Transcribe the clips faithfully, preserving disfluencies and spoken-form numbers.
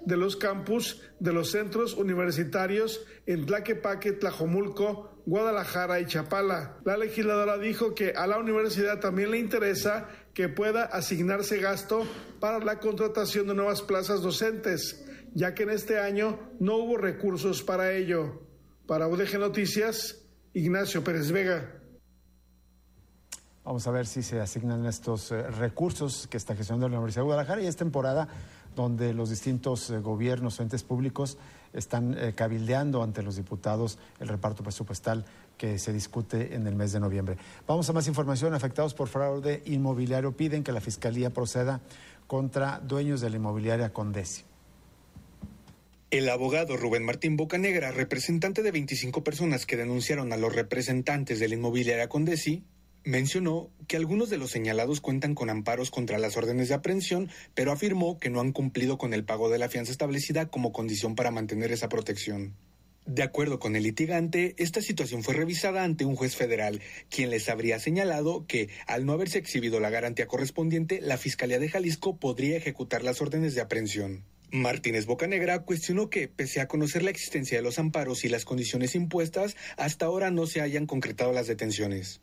de los campus de los centros universitarios en Tlaquepaque, Tlajomulco, Guadalajara y Chapala. La legisladora dijo que a la universidad también le interesa que pueda asignarse gasto para la contratación de nuevas plazas docentes, ya que en este año no hubo recursos para ello. Para U D G Noticias, Ignacio Pérez Vega. Vamos a ver si se asignan estos eh, recursos que está gestionando la Universidad de Guadalajara, y es temporada donde los distintos eh, gobiernos o entes públicos están eh, cabildeando ante los diputados el reparto presupuestal que se discute en el mes de noviembre. Vamos a más información. Afectados por fraude inmobiliario piden que la Fiscalía proceda contra dueños de la inmobiliaria Condesi. El abogado Rubén Martín Bocanegra, representante de veinticinco personas que denunciaron a los representantes de la inmobiliaria Condesi, mencionó que algunos de los señalados cuentan con amparos contra las órdenes de aprehensión, pero afirmó que no han cumplido con el pago de la fianza establecida como condición para mantener esa protección. De acuerdo con el litigante, esta situación fue revisada ante un juez federal, quien les habría señalado que, al no haberse exhibido la garantía correspondiente, la Fiscalía de Jalisco podría ejecutar las órdenes de aprehensión. Martínez Bocanegra cuestionó que, pese a conocer la existencia de los amparos y las condiciones impuestas, hasta ahora no se hayan concretado las detenciones.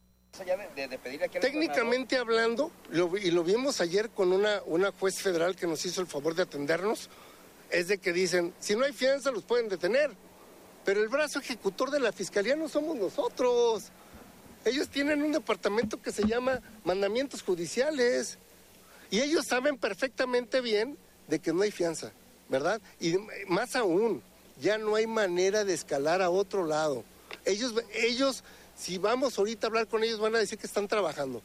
De, de pedir aquí Técnicamente hablando, lo, y lo vimos ayer con una, una juez federal que nos hizo el favor de atendernos, es de que dicen, si no hay fianza los pueden detener, pero el brazo ejecutor de la Fiscalía no somos nosotros. Ellos tienen un departamento que se llama mandamientos judiciales, y ellos saben perfectamente bien de que no hay fianza, ¿verdad? Y más aún, ya no hay manera de escalar a otro lado. Ellos, ellos Si vamos ahorita a hablar con ellos, van a decir que están trabajando.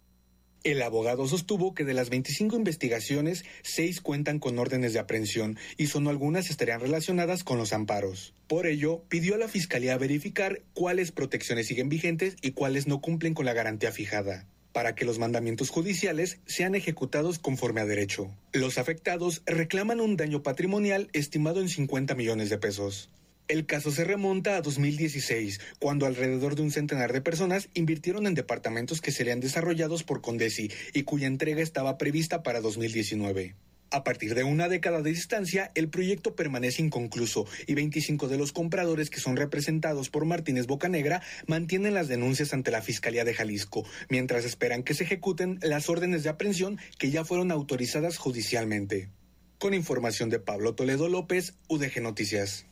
El abogado sostuvo que de las veinticinco investigaciones, seis cuentan con órdenes de aprehensión y solo algunas estarían relacionadas con los amparos. Por ello, pidió a la Fiscalía verificar cuáles protecciones siguen vigentes y cuáles no cumplen con la garantía fijada, para que los mandamientos judiciales sean ejecutados conforme a derecho. Los afectados reclaman un daño patrimonial estimado en cincuenta millones de pesos. El caso se remonta a dos mil dieciséis, cuando alrededor de un centenar de personas invirtieron en departamentos que serían desarrollados por Condesi y cuya entrega estaba prevista para dos mil diecinueve. A partir de una década de distancia, el proyecto permanece inconcluso y veinticinco de los compradores que son representados por Martínez Bocanegra mantienen las denuncias ante la Fiscalía de Jalisco, mientras esperan que se ejecuten las órdenes de aprehensión que ya fueron autorizadas judicialmente. Con información de Pablo Toledo López, U D G Noticias.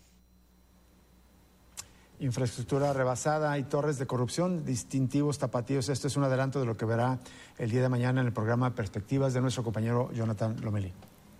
Infraestructura rebasada y torres de corrupción, distintivos tapatíos. Esto es un adelanto de lo que verá el día de mañana en el programa Perspectivas de nuestro compañero Jonathan Lomelí.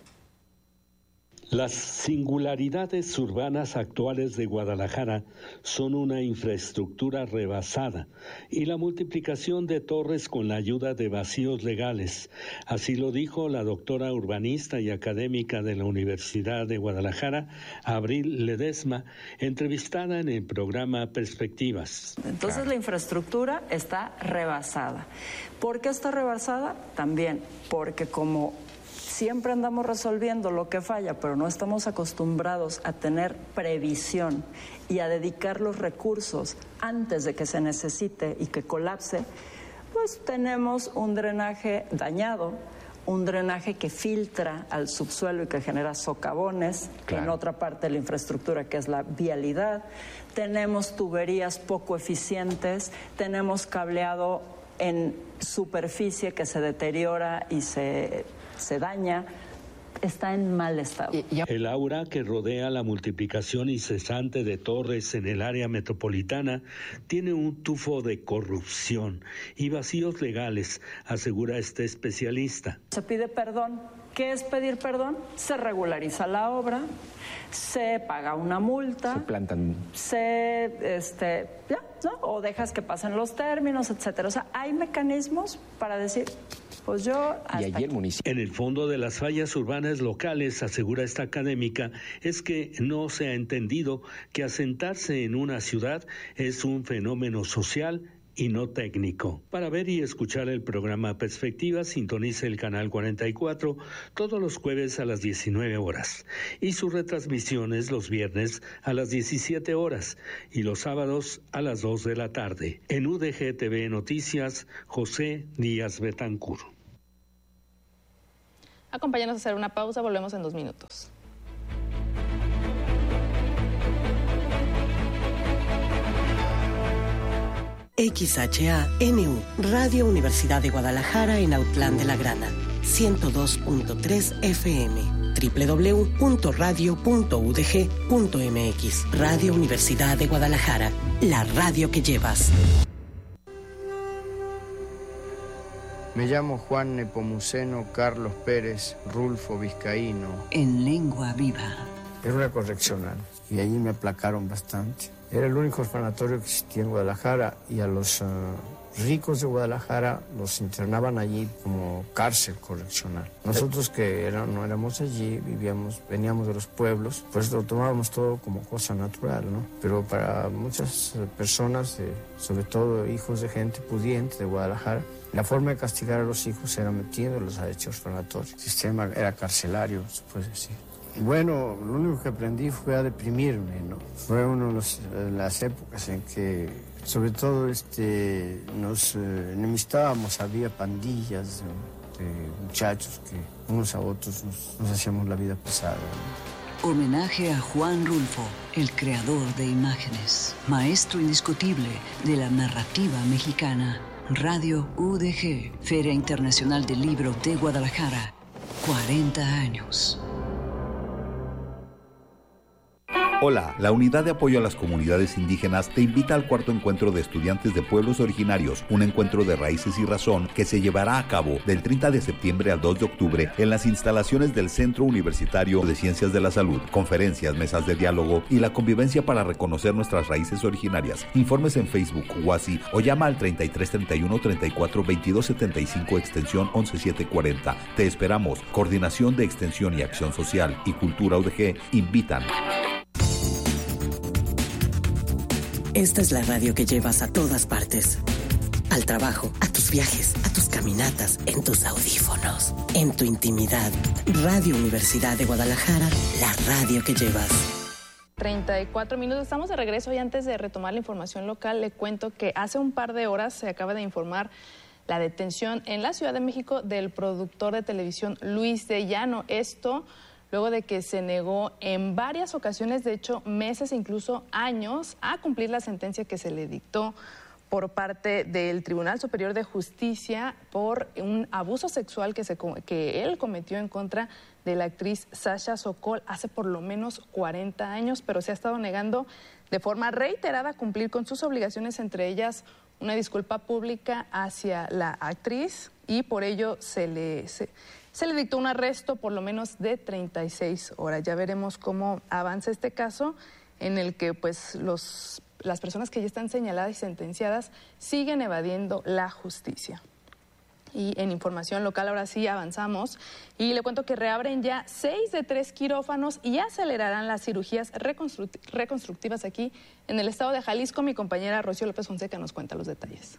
Las singularidades urbanas actuales de Guadalajara son una infraestructura rebasada y la multiplicación de torres con la ayuda de vacíos legales. Así lo dijo la doctora urbanista y académica de la Universidad de Guadalajara, Abril Ledesma, entrevistada en el programa Perspectivas. Entonces claro, la infraestructura está rebasada. ¿Por qué está rebasada? También porque como siempre andamos resolviendo lo que falla, pero no estamos acostumbrados a tener previsión y a dedicar los recursos antes de que se necesite y que colapse, pues tenemos un drenaje dañado, un drenaje que filtra al subsuelo y que genera socavones, claro, en otra parte de la infraestructura que es la vialidad, tenemos tuberías poco eficientes, tenemos cableado en superficie que se deteriora y se... se daña, está en mal estado. El aura que rodea la multiplicación incesante de torres en el área metropolitana tiene un tufo de corrupción y vacíos legales, asegura este especialista. Se pide perdón. ¿Qué es pedir perdón? Se regulariza la obra, se paga una multa, se plantan, se, este, ya, ¿no? O dejas que pasen los términos, etcétera. O sea, hay mecanismos para decir, pues yo hasta y allí el municipio. En el fondo de las fallas urbanas locales, asegura esta académica, es que no se ha entendido que asentarse en una ciudad es un fenómeno social y no técnico. Para ver y escuchar el programa Perspectivas, sintonice el canal cuarenta y cuatro todos los jueves a las diecinueve horas y sus retransmisiones los viernes a las diecisiete horas y los sábados a las dos de la tarde. En U D G T V Noticias, José Díaz Betancur. Acompáñanos a hacer una pausa, volvemos en dos minutos. X H A N U, Radio Universidad de Guadalajara en Autlán de la Grana, ciento dos punto tres F M, doble u doble u doble u punto radio punto u d g punto m x. Radio Universidad de Guadalajara, la radio que llevas. Me llamo Juan Nepomuceno Carlos Pérez Rulfo Vizcaíno. En lengua viva. Era una correccional y allí me aplacaron bastante. Era el único orfanatorio que existía en Guadalajara y a los uh, ricos de Guadalajara los internaban allí como cárcel correccional. Nosotros que era, no éramos allí, vivíamos, veníamos de los pueblos, pues lo tomábamos todo como cosa natural, ¿no? Pero para muchas personas, eh, sobre todo hijos de gente pudiente de Guadalajara, la forma de castigar a los hijos era metiéndolos a dicho orfanatorio. El sistema era carcelario, se puede decir. Bueno, lo único que aprendí fue a deprimirme, ¿no? Fue una de los, las épocas en que, sobre todo, este, nos eh, enemistábamos, había pandillas de, de muchachos que unos a otros nos, nos hacíamos la vida pesada, ¿no? Homenaje a Juan Rulfo, el creador de imágenes, maestro indiscutible de la narrativa mexicana. Radio U D G, Feria Internacional del Libro de Guadalajara, cuarenta años. Hola, la Unidad de Apoyo a las Comunidades Indígenas te invita al cuarto encuentro de estudiantes de pueblos originarios, un encuentro de raíces y razón que se llevará a cabo del treinta de septiembre al dos de octubre en las instalaciones del Centro Universitario de Ciencias de la Salud. Conferencias, mesas de diálogo y la convivencia para reconocer nuestras raíces originarias. Informes en Facebook, WhatsApp o llama al treinta y tres treinta y uno treinta y cuatro veintidós setenta y cinco extensión once setecientos cuarenta. Te esperamos. Coordinación de Extensión y Acción Social y Cultura U D G invitan. Esta es la radio que llevas a todas partes. Al trabajo, a tus viajes, a tus caminatas, en tus audífonos, en tu intimidad. Radio Universidad de Guadalajara, la radio que llevas. treinta y cuatro minutos, estamos de regreso y antes de retomar la información local, le cuento que hace un par de horas se acaba de informar la detención en la Ciudad de México del productor de televisión Luis de Llano. Esto luego de que se negó en varias ocasiones, de hecho meses e incluso años, a cumplir la sentencia que se le dictó por parte del Tribunal Superior de Justicia por un abuso sexual que, se, que él cometió en contra de la actriz Sasha Sokol hace por lo menos cuarenta años, pero se ha estado negando de forma reiterada cumplir con sus obligaciones, entre ellas una disculpa pública hacia la actriz, y por ello se le... Se, Se le dictó un arresto por lo menos de treinta y seis horas. Ya veremos cómo avanza este caso en el que pues los, las personas que ya están señaladas y sentenciadas siguen evadiendo la justicia. Y en información local ahora sí avanzamos y le cuento que reabren ya seis de tres quirófanos y acelerarán las cirugías reconstructivas aquí en el estado de Jalisco. Mi compañera Rocío López Fonseca nos cuenta los detalles.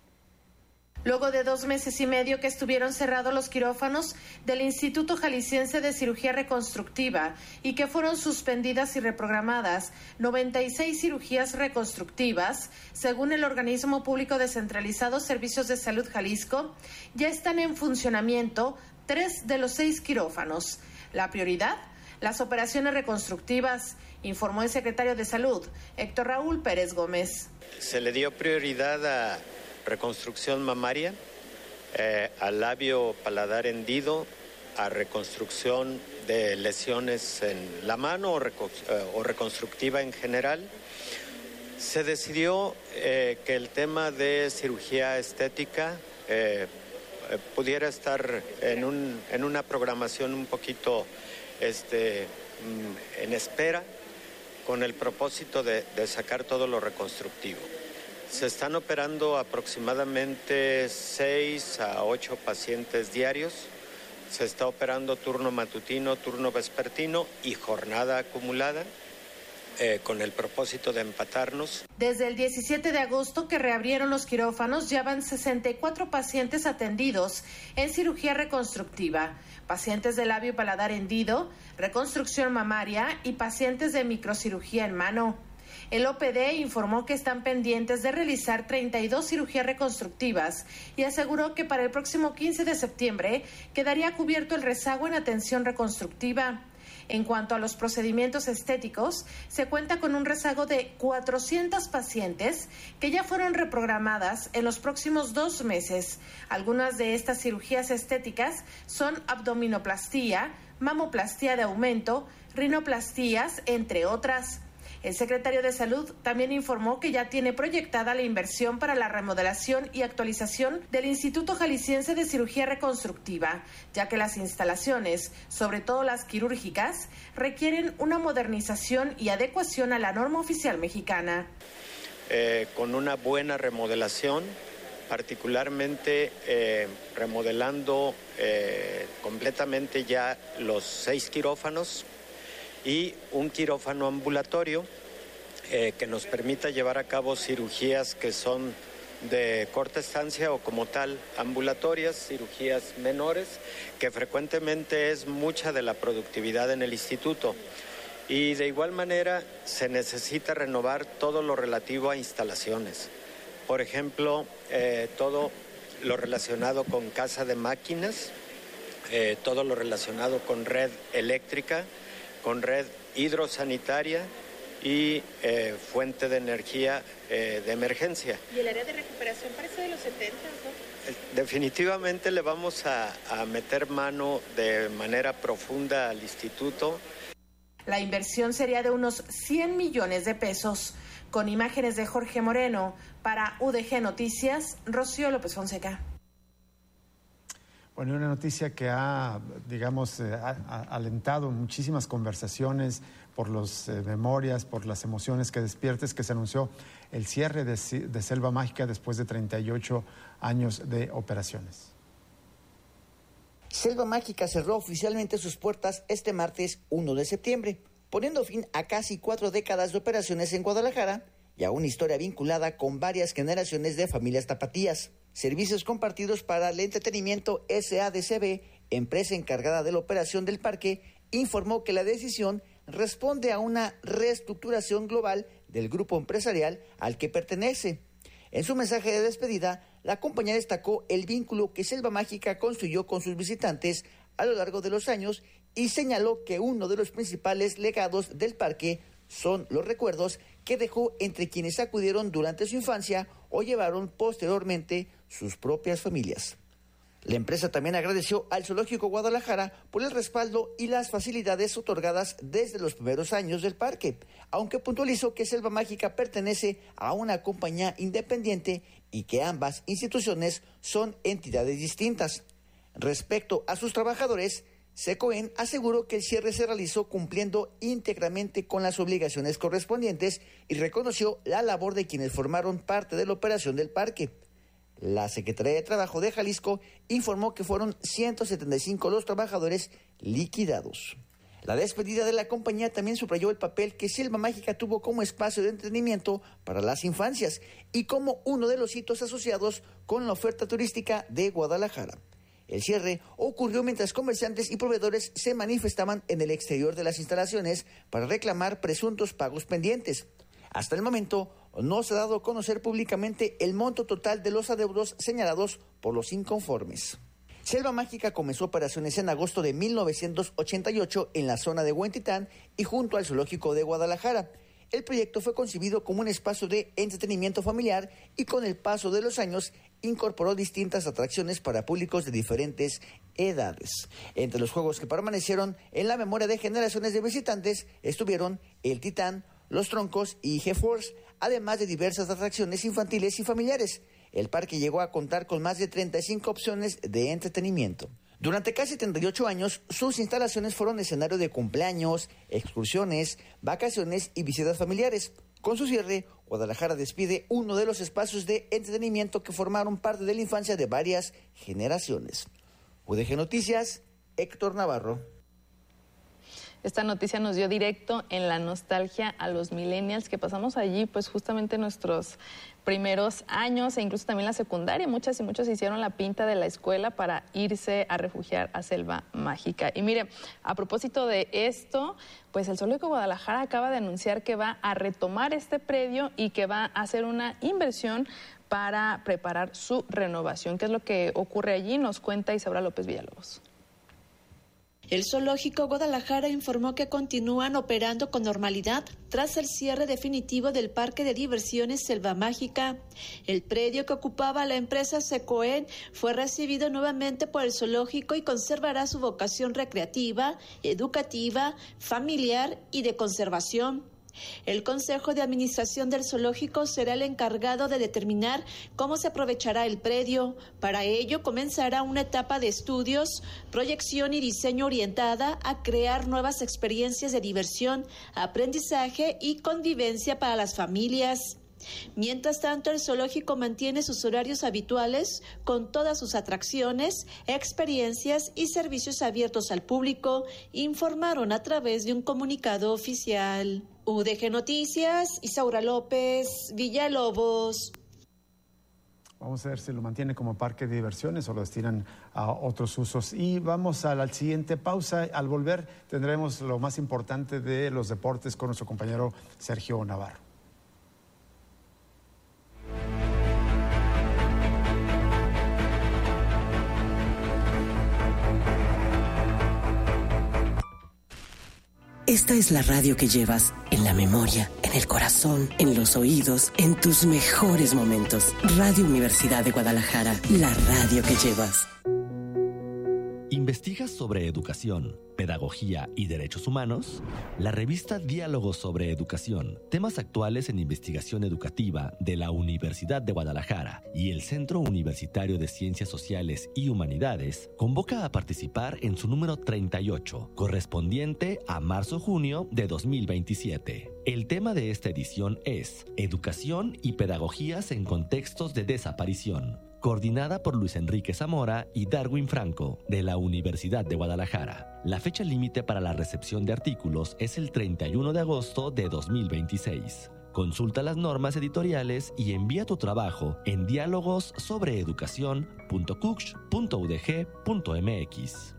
Luego de dos meses y medio que estuvieron cerrados los quirófanos del Instituto Jalisciense de Cirugía Reconstructiva y que fueron suspendidas y reprogramadas noventa y seis cirugías reconstructivas, según el organismo público descentralizado Servicios de Salud Jalisco, ya están en funcionamiento tres de los seis quirófanos. La prioridad, las operaciones reconstructivas, informó el secretario de Salud, Héctor Raúl Pérez Gómez. Se le dio prioridad a reconstrucción mamaria, eh, al labio paladar hendido, a reconstrucción de lesiones en la mano o, reco eh, o reconstructiva en general. Se decidió eh, que el tema de cirugía estética eh, eh, pudiera estar en, un, en una programación un poquito este, en espera, con el propósito de, de sacar todo lo reconstructivo. Se están operando aproximadamente seis a ocho pacientes diarios. Se está operando turno matutino, turno vespertino y jornada acumulada eh, con el propósito de empatarnos. Desde el diecisiete de agosto que reabrieron los quirófanos, ya van sesenta y cuatro pacientes atendidos en cirugía reconstructiva, pacientes de labio y paladar hendido, reconstrucción mamaria y pacientes de microcirugía en mano. El O P D informó que están pendientes de realizar treinta y dos cirugías reconstructivas y aseguró que para el próximo quince de septiembre quedaría cubierto el rezago en atención reconstructiva. En cuanto a los procedimientos estéticos, se cuenta con un rezago de cuatrocientas pacientes que ya fueron reprogramadas en los próximos dos meses. Algunas de estas cirugías estéticas son abdominoplastía, mamoplastía de aumento, rinoplastías, entre otras. El secretario de Salud también informó que ya tiene proyectada la inversión para la remodelación y actualización del Instituto Jalisciense de Cirugía Reconstructiva, ya que las instalaciones, sobre todo las quirúrgicas, requieren una modernización y adecuación a la norma oficial mexicana. Eh, con una buena remodelación, particularmente eh, remodelando eh, completamente ya los seis quirófanos y un quirófano ambulatorio eh, que nos permita llevar a cabo cirugías que son de corta estancia o como tal ambulatorias, cirugías menores, que frecuentemente es mucha de la productividad en el instituto. Y de igual manera se necesita renovar todo lo relativo a instalaciones. Por ejemplo, eh, todo lo relacionado con casa de máquinas, eh, todo lo relacionado con red eléctrica, con red hidrosanitaria y eh, fuente de energía eh, de emergencia. Y el área de recuperación parece de los setenta, ¿no? Definitivamente le vamos a, a meter mano de manera profunda al instituto. La inversión sería de unos cien millones de pesos. Con imágenes de Jorge Moreno, para U D G Noticias, Rocío López Fonseca. Bueno, una noticia que ha, digamos, eh, ha, ha alentado muchísimas conversaciones por las eh, memorias, por las emociones que despiertes, que se anunció el cierre de, de Selva Mágica después de treinta y ocho años de operaciones. Selva Mágica cerró oficialmente sus puertas este martes uno de septiembre, poniendo fin a casi cuatro décadas de operaciones en Guadalajara y a una historia vinculada con varias generaciones de familias tapatías. Servicios Compartidos para el Entretenimiento S A D C B, empresa encargada de la operación del parque, informó que la decisión responde a una reestructuración global del grupo empresarial al que pertenece. En su mensaje de despedida, la compañía destacó el vínculo que Selva Mágica construyó con sus visitantes a lo largo de los años y señaló que uno de los principales legados del parque son los recuerdos que dejó entre quienes acudieron durante su infancia o llevaron posteriormente sus propias familias. La empresa también agradeció al Zoológico Guadalajara por el respaldo y las facilidades otorgadas desde los primeros años del parque, aunque puntualizó que Selva Mágica pertenece a una compañía independiente y que ambas instituciones son entidades distintas. Respecto a sus trabajadores, Secoen aseguró que el cierre se realizó cumpliendo íntegramente con las obligaciones correspondientes y reconoció la labor de quienes formaron parte de la operación del parque. La Secretaría de Trabajo de Jalisco informó que fueron ciento setenta y cinco los trabajadores liquidados. La despedida de la compañía también subrayó el papel que Selva Mágica tuvo como espacio de entretenimiento para las infancias y como uno de los hitos asociados con la oferta turística de Guadalajara. El cierre ocurrió mientras comerciantes y proveedores se manifestaban en el exterior de las instalaciones para reclamar presuntos pagos pendientes. Hasta el momento no se ha dado a conocer públicamente el monto total de los adeudos señalados por los inconformes. Selva Mágica comenzó operaciones en agosto de mil novecientos ochenta y ocho en la zona de Huentitán y junto al Zoológico de Guadalajara. El proyecto fue concebido como un espacio de entretenimiento familiar y con el paso de los años incorporó distintas atracciones para públicos de diferentes edades. Entre los juegos que permanecieron en la memoria de generaciones de visitantes estuvieron el Titán, los Troncos y GeForce, además de diversas atracciones infantiles y familiares. El parque llegó a contar con más de treinta y cinco opciones de entretenimiento. Durante casi treinta y ocho años, sus instalaciones fueron escenario de cumpleaños, excursiones, vacaciones y visitas familiares. Con su cierre, Guadalajara despide uno de los espacios de entretenimiento que formaron parte de la infancia de varias generaciones. U D G Noticias, Héctor Navarro. Esta noticia nos dio directo en la nostalgia a los millennials que pasamos allí, pues justamente nuestros primeros años e incluso también la secundaria. Muchas y muchos hicieron la pinta de la escuela para irse a refugiar a Selva Mágica. Y mire, a propósito de esto, pues el Zoológico Guadalajara acaba de anunciar que va a retomar este predio y que va a hacer una inversión para preparar su renovación. ¿Qué es lo que ocurre allí? Nos cuenta Isaura López Villalobos. El Zoológico Guadalajara informó que continúan operando con normalidad tras el cierre definitivo del Parque de Diversiones Selva Mágica. El predio que ocupaba la empresa Secoen fue recibido nuevamente por el zoológico y conservará su vocación recreativa, educativa, familiar y de conservación. El Consejo de Administración del Zoológico será el encargado de determinar cómo se aprovechará el predio. Para ello, comenzará una etapa de estudios, proyección y diseño orientada a crear nuevas experiencias de diversión, aprendizaje y convivencia para las familias. Mientras tanto, el zoológico mantiene sus horarios habituales con todas sus atracciones, experiencias y servicios abiertos al público, informaron a través de un comunicado oficial. U D G Noticias, Isaura López, Villalobos. Vamos a ver si lo mantiene como parque de diversiones o lo destinan a otros usos. Y vamos a la siguiente pausa. Al volver tendremos lo más importante de los deportes con nuestro compañero Sergio Navarro. Esta es la radio que llevas en la memoria, en el corazón, en los oídos, en tus mejores momentos. Radio Universidad de Guadalajara, la radio que llevas. ¿Investigas sobre educación, pedagogía y derechos humanos? La revista Diálogos sobre Educación, temas actuales en investigación educativa de la Universidad de Guadalajara y el Centro Universitario de Ciencias Sociales y Humanidades, convoca a participar en su número treinta y ocho, correspondiente a marzo-junio de dos mil veintisiete. El tema de esta edición es Educación y Pedagogías en Contextos de Desaparición, coordinada por Luis Enrique Zamora y Darwin Franco, de la Universidad de Guadalajara. La fecha límite para la recepción de artículos es el treinta y uno de agosto de dos mil veintiséis. Consulta las normas editoriales y envía tu trabajo en diálogos sobre educación punto cuch punto u d g punto m x.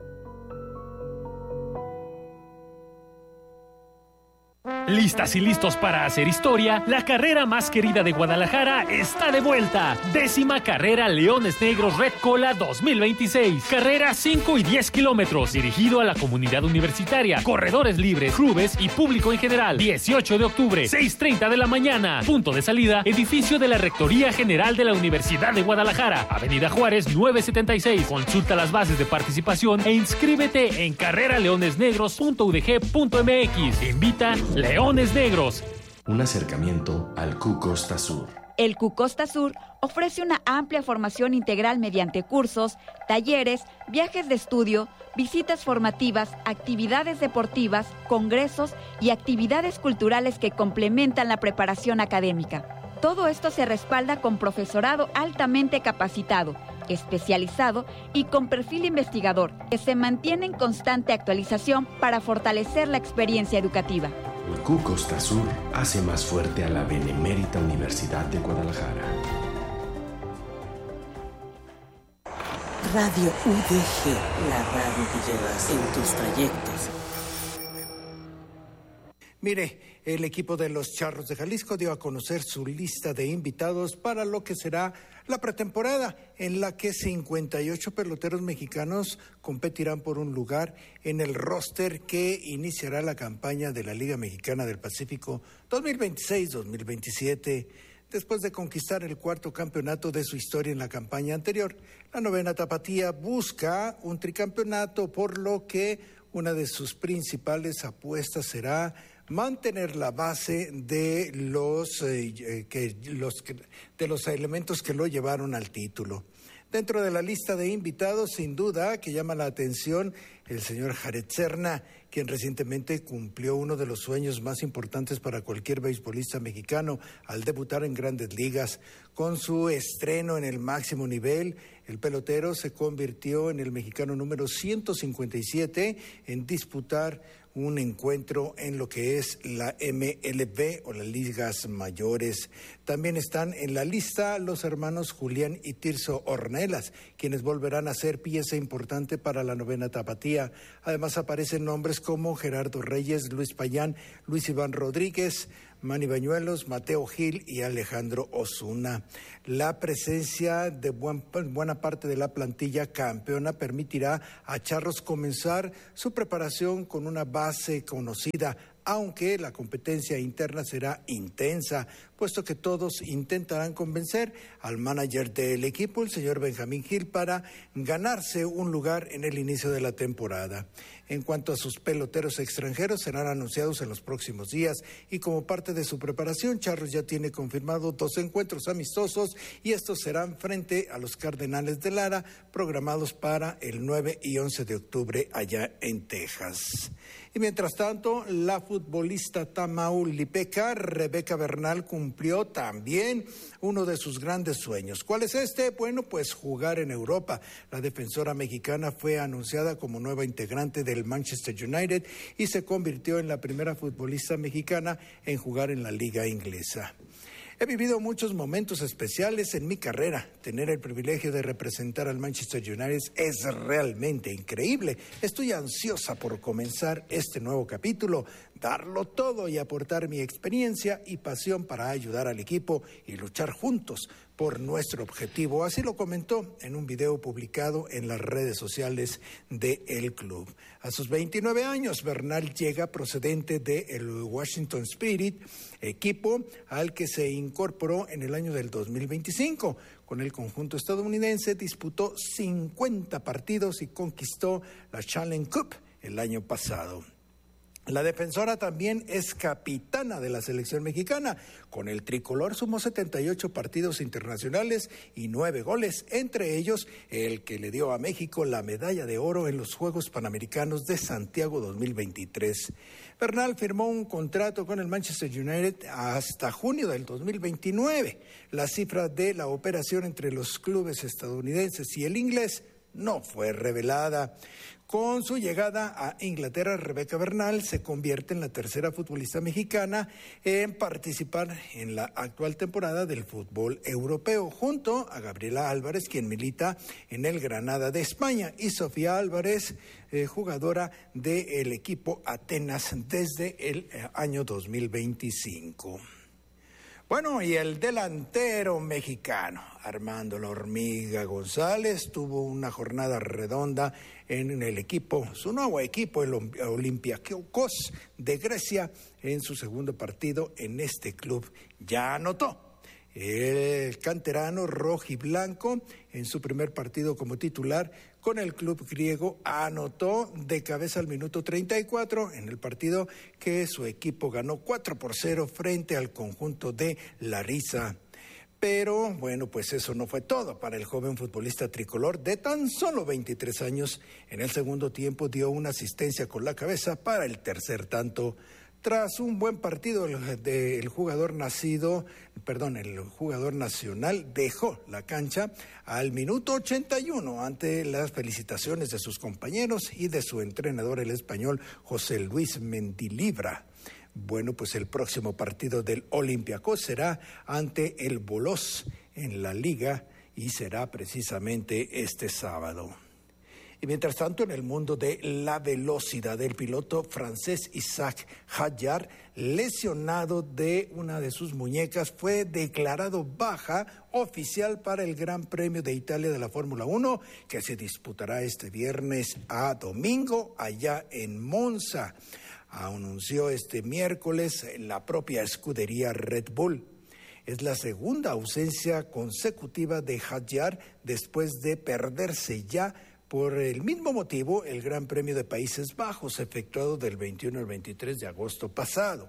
Listas y listos para hacer historia, la carrera más querida de Guadalajara está de vuelta. Décima carrera Leones Negros Red Cola dos mil veintiséis. Carrera cinco y diez kilómetros, dirigido a la comunidad universitaria, corredores libres, clubes y público en general. dieciocho de octubre, seis treinta de la mañana. Punto de salida, edificio de la Rectoría General de la Universidad de Guadalajara, Avenida Juárez novecientos setenta y seis. Consulta las bases de participación e inscríbete en carrera leones negros punto u d g punto m x. Invita Leones Negros. Un acercamiento al Q Costa Sur. El Q Costa Sur ofrece una amplia formación integral mediante cursos, talleres, viajes de estudio, visitas formativas, actividades deportivas, congresos y actividades culturales que complementan la preparación académica. Todo esto se respalda con profesorado altamente capacitado, especializado y con perfil investigador, que se mantiene en constante actualización para fortalecer la experiencia educativa. El Q Costa Sur hace más fuerte a la Benemérita Universidad de Guadalajara. Radio U D G, la radio que llevas en tus trayectos. Mire, el equipo de los Charros de Jalisco dio a conocer su lista de invitados para lo que será la pretemporada, en la que cincuenta y ocho peloteros mexicanos competirán por un lugar en el roster que iniciará la campaña de la Liga Mexicana del Pacífico dos mil veintiséis dos mil veintisiete. Después de conquistar el cuarto campeonato de su historia en la campaña anterior, la novena tapatía busca un tricampeonato, por lo que una de sus principales apuestas será mantener la base de los, eh, que, los de los elementos que lo llevaron al título. Dentro de la lista de invitados, sin duda, que llama la atención el señor Jared Serna, quien recientemente cumplió uno de los sueños más importantes para cualquier beisbolista mexicano al debutar en Grandes Ligas. Con su estreno en el máximo nivel, el pelotero se convirtió en el mexicano número ciento cincuenta y siete en disputar un encuentro en lo que es la M L B o las ligas mayores. También están en la lista los hermanos Julián y Tirso Ornelas, quienes volverán a ser pieza importante para la novena tapatía. Además aparecen nombres como Gerardo Reyes, Luis Payán, Luis Iván Rodríguez, Manny Bañuelos, Mateo Gil y Alejandro Osuna. La presencia de buen, buena parte de la plantilla campeona permitirá a Charros comenzar su preparación con una base conocida, aunque la competencia interna será intensa, puesto que todos intentarán convencer al manager del equipo, el señor Benjamín Gil, para ganarse un lugar en el inicio de la temporada. En cuanto a sus peloteros extranjeros, serán anunciados en los próximos días y como parte de su preparación, Charros ya tiene confirmado dos encuentros amistosos y estos serán frente a los Cardenales de Lara, programados para el nueve y once de octubre allá en Texas. Y mientras tanto, la futbolista tamaulipeca Rebeca Bernal cumplió también uno de sus grandes sueños. ¿Cuál es este? Bueno, pues jugar en Europa. La defensora mexicana fue anunciada como nueva integrante del Manchester United y se convirtió en la primera futbolista mexicana en jugar en la liga inglesa. He vivido muchos momentos especiales en mi carrera. Tener el privilegio de representar al Manchester United es realmente increíble. Estoy ansiosa por comenzar este nuevo capítulo, darlo todo y aportar mi experiencia y pasión para ayudar al equipo y luchar juntos por nuestro objetivo. Así lo comentó en un video publicado en las redes sociales del club. A sus veintinueve años, Bernal llega procedente del Washington Spirit, equipo al que se incorporó en el año del dos mil veinticinco. Con el conjunto estadounidense disputó cincuenta partidos y conquistó la Challenge Cup el año pasado. La defensora también es capitana de la selección mexicana. Con el tricolor sumó setenta y ocho partidos internacionales y nueve goles, entre ellos el que le dio a México la medalla de oro en los Juegos Panamericanos de Santiago dos mil veintitrés. Bernal firmó un contrato con el Manchester United hasta junio del dos mil veintinueve. La cifra de la operación entre los clubes estadounidenses y el inglés no fue revelada. Con su llegada a Inglaterra, Rebeca Bernal se convierte en la tercera futbolista mexicana en participar en la actual temporada del fútbol europeo, junto a Gabriela Álvarez, quien milita en el Granada de España, y Sofía Álvarez, eh, jugadora del equipo Atenas desde el eh, año dos mil veinticinco. Bueno, y el delantero mexicano, Armando La Hormiga González, tuvo una jornada redonda en el equipo, su nuevo equipo, el Olympiacos de Grecia, en su segundo partido en este club. Ya anotó. El canterano rojiblanco, en su primer partido como titular con el club griego, anotó de cabeza al minuto treinta y cuatro en el partido que su equipo ganó cuatro por cero frente al conjunto de Larissa. Pero bueno, pues eso no fue todo para el joven futbolista tricolor de tan solo veintitrés años. En el segundo tiempo dio una asistencia con la cabeza para el tercer tanto. Tras un buen partido del jugador nacido, perdón, el jugador nacional dejó la cancha al minuto ochenta y uno ante las felicitaciones de sus compañeros y de su entrenador, el español José Luis Mendilibra. Bueno, pues el próximo partido del Olympiacos será ante el Bolos en la Liga y será precisamente este sábado. Y mientras tanto, en el mundo de la velocidad, el piloto francés Isaac Hadjar, lesionado de una de sus muñecas, fue declarado baja oficial para el Gran Premio de Italia de la Fórmula uno, que se disputará este viernes a domingo allá en Monza. Anunció este miércoles la propia escudería Red Bull. Es la segunda ausencia consecutiva de Hadjar después de perderse ya por el mismo motivo el Gran Premio de Países Bajos, efectuado del veintiuno al veintitrés de agosto pasado.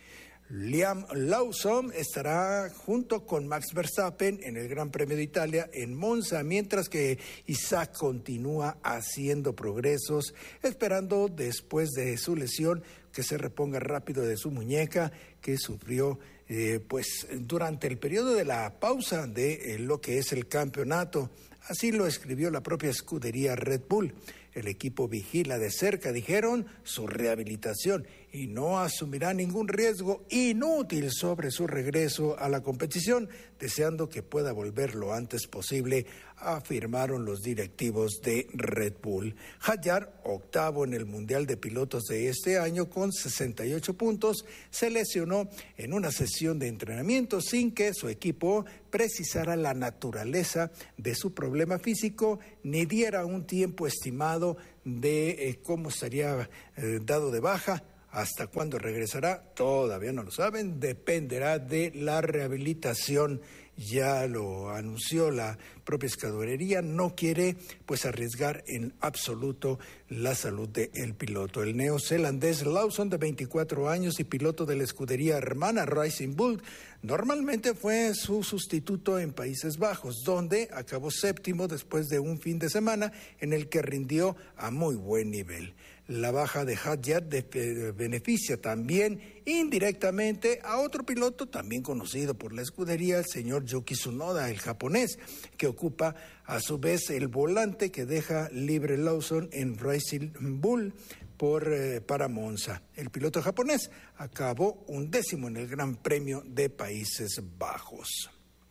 Liam Lawson estará junto con Max Verstappen en el Gran Premio de Italia en Monza, mientras que Isaac continúa haciendo progresos, esperando después de su lesión que se reponga rápido de su muñeca que sufrió eh, pues durante el periodo de la pausa de eh, lo que es el campeonato. Así lo escribió la propia escudería Red Bull. El equipo vigila de cerca, dijeron, su rehabilitación y no asumirá ningún riesgo inútil sobre su regreso a la competición, deseando que pueda volver lo antes posible afirmaron los directivos de Red Bull. Hadjar, octavo en el Mundial de Pilotos de este año con sesenta y ocho puntos, se lesionó en una sesión de entrenamiento sin que su equipo precisara la naturaleza de su problema físico ni diera un tiempo estimado de eh, cómo estaría eh, dado de baja. Hasta cuándo regresará, todavía no lo saben, dependerá de la rehabilitación. Ya lo anunció la propia escudería, no quiere pues arriesgar en absoluto la salud del piloto. El neozelandés Lawson, de veinticuatro años y piloto de la escudería hermana Racing Bull, normalmente fue su sustituto en Países Bajos, donde acabó séptimo después de un fin de semana en el que rindió a muy buen nivel. La baja de Hadjar beneficia también indirectamente a otro piloto también conocido por la escudería, el señor Yuki Tsunoda, el japonés, que ocupa a su vez el volante que deja libre Lawson en Racing Bull por, eh, para Monza. El piloto japonés acabó undécimo en el Gran Premio de Países Bajos.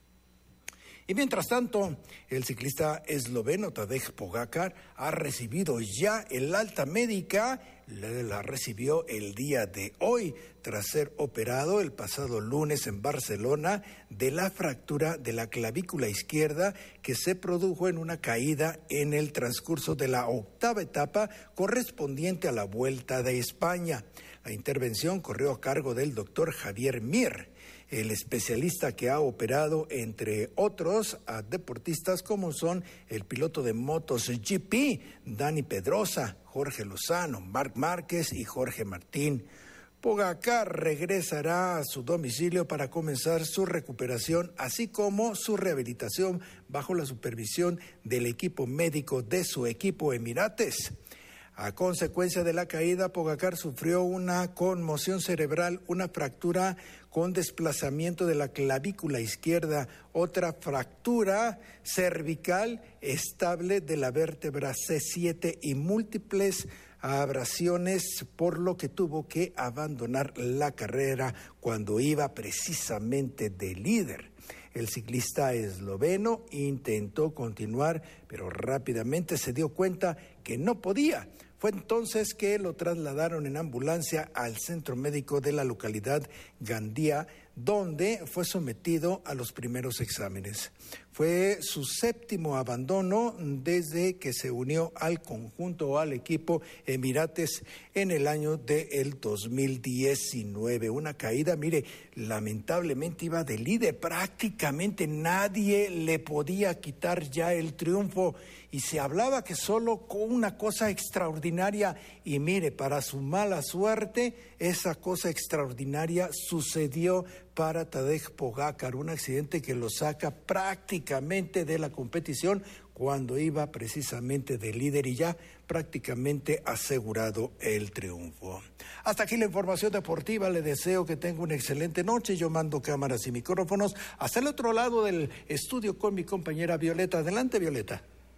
Y mientras tanto, el ciclista esloveno Tadej Pogačar ha recibido ya el alta médica, la, la recibió el día de hoy, tras ser operado el pasado lunes en Barcelona de la fractura de la clavícula izquierda que se produjo en una caída en el transcurso de la octava etapa correspondiente a la Vuelta de España. La intervención corrió a cargo del doctor Javier Mir, el especialista que ha operado, entre otros, a deportistas como son el piloto de motos G P, Dani Pedrosa, Jorge Lozano, Marc Márquez y Jorge Martín. Pogačar regresará a su domicilio para comenzar su recuperación, así como su rehabilitación bajo la supervisión del equipo médico de su equipo Emirates. A consecuencia de la caída, Pogačar sufrió una conmoción cerebral, una fractura con desplazamiento de la clavícula izquierda, otra fractura cervical estable de la vértebra C siete y múltiples abrasiones, por lo que tuvo que abandonar la carrera cuando iba precisamente de líder. El ciclista esloveno intentó continuar, pero rápidamente se dio cuenta que no podía. Fue entonces que lo trasladaron en ambulancia al centro médico de la localidad Gandía, donde fue sometido a los primeros exámenes. Fue su séptimo abandono desde que se unió al conjunto o al equipo Emirates en el año del dos mil diecinueve. Una caída, mire, lamentablemente iba de líder, prácticamente nadie le podía quitar ya el triunfo y se hablaba que solo con una cosa extraordinaria, y mire, para su mala suerte, esa cosa extraordinaria sucedió para Tadej Pogačar, un accidente que lo saca prácticamente de la competición cuando iba precisamente de líder y ya prácticamente asegurado el triunfo. Hasta aquí la información deportiva, le deseo que tenga una excelente noche. Yo mando cámaras y micrófonos hasta el otro lado del estudio con mi compañera Violeta. Adelante, Violeta.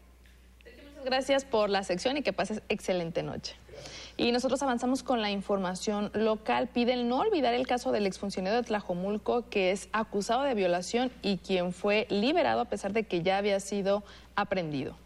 Muchas gracias por la sección y que pases excelente noche. Y nosotros avanzamos con la información local. Piden no olvidar el caso del exfuncionario de Tlajomulco, que es acusado de violación y quien fue liberado a pesar de que ya había sido aprehendido.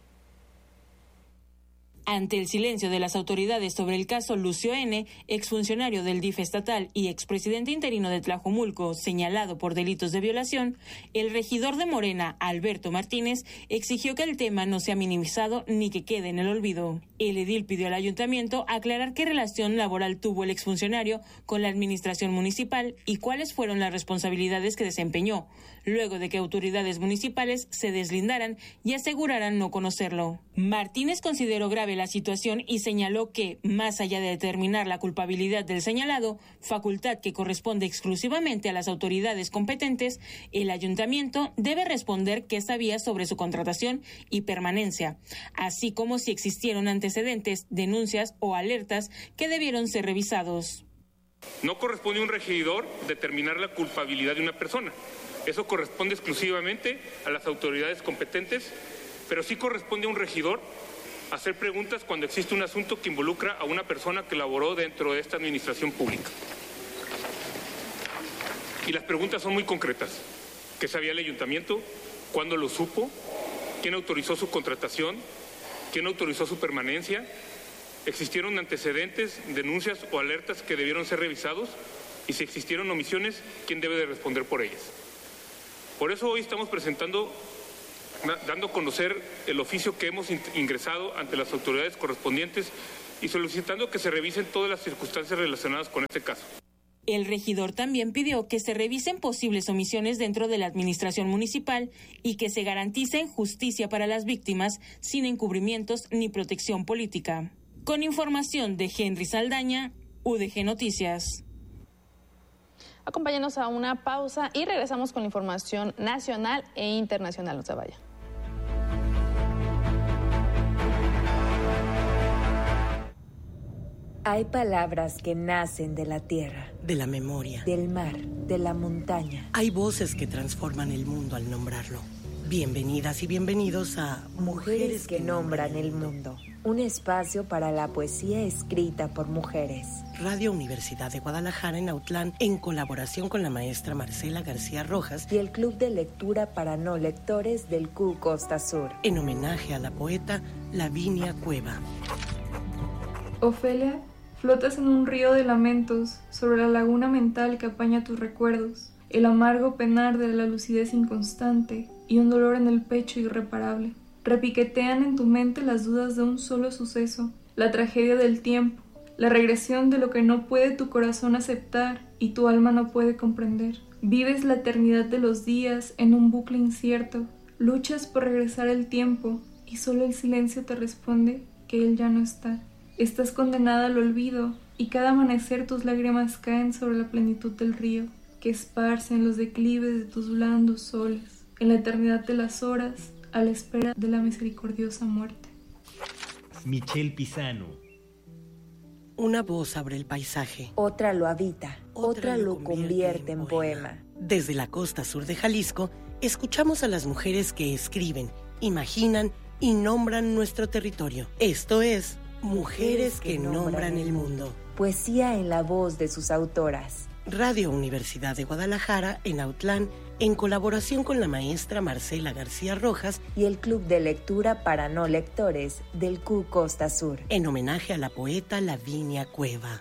Ante el silencio de las autoridades sobre el caso Lucio N., exfuncionario del D I F estatal y expresidente interino de Tlajomulco, señalado por delitos de violación, el regidor de Morena, Alberto Martínez, exigió que el tema no sea minimizado ni que quede en el olvido. El edil pidió al ayuntamiento aclarar qué relación laboral tuvo el exfuncionario con la administración municipal y cuáles fueron las responsabilidades que desempeñó, luego de que autoridades municipales se deslindaran y aseguraran no conocerlo. Martínez consideró grave la situación y señaló que, más allá de determinar la culpabilidad del señalado, facultad que corresponde exclusivamente a las autoridades competentes, el ayuntamiento debe responder qué sabía sobre su contratación y permanencia, así como si existieron antecedentes, denuncias o alertas que debieron ser revisados. No corresponde a un regidor determinar la culpabilidad de una persona. Eso corresponde exclusivamente a las autoridades competentes, pero sí corresponde a un regidor hacer preguntas cuando existe un asunto que involucra a una persona que laboró dentro de esta administración pública. Y las preguntas son muy concretas. ¿Qué sabía el ayuntamiento? ¿Cuándo lo supo? quién autorizó su contratación, quién autorizó su permanencia, existieron antecedentes, denuncias o alertas que debieron ser revisados y si existieron omisiones, quién debe de responder por ellas. Por eso hoy estamos presentando, dando a conocer el oficio que hemos ingresado ante las autoridades correspondientes y solicitando que se revisen todas las circunstancias relacionadas con este caso. El regidor también pidió que se revisen posibles omisiones dentro de la administración municipal y que se garantice justicia para las víctimas sin encubrimientos ni protección política. Con información de Henry Saldaña, U D G Noticias. Acompáñanos a una pausa y regresamos con la información nacional e internacional. No se vaya. Hay palabras que nacen de la tierra, de la memoria, del mar, de la montaña. Hay voces que transforman el mundo al nombrarlo. Bienvenidas y bienvenidos a Mujeres, Mujeres que, que nombran el mundo. Un espacio para la poesía escrita por mujeres. Radio Universidad de Guadalajara en Autlán, en colaboración con la maestra Marcela García Rojas y el Club de Lectura para No Lectores del C U Costa Sur, en homenaje a la poeta Lavinia Cueva. Ofelia, flotas en un río de lamentos sobre la laguna mental que apaña tus recuerdos, el amargo penar de la lucidez inconstante y un dolor en el pecho irreparable. Repiquetean en tu mente las dudas de un solo suceso, la tragedia del tiempo, la regresión de lo que no puede tu corazón aceptar y tu alma no puede comprender. Vives la eternidad de los días en un bucle incierto, luchas por regresar el tiempo y solo el silencio te responde que él ya no está. Estás condenada al olvido y cada amanecer tus lágrimas caen sobre la plenitud del río que esparce en los declives de tus blandos soles, en la eternidad de las horas, a la espera de la misericordiosa muerte. Michelle Pisano. Una voz abre el paisaje. Otra lo habita, otra, otra lo convierte, convierte en poema. poema. Desde la costa sur de Jalisco, escuchamos a las mujeres que escriben, imaginan y nombran nuestro territorio. Esto es Mujeres que, que nombran el mundo. Poesía en la voz de sus autoras. Radio Universidad de Guadalajara en Autlán, en colaboración con la maestra Marcela García Rojas y el Club de Lectura para No Lectores del C U Costa Sur, en homenaje a la poeta Lavinia Cueva.